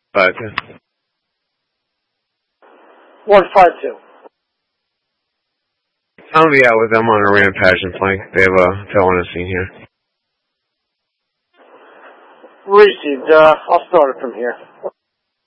But 152. I'll be out with them on a rampage and flank. They have a felon scene here. Received. I'll start it from here.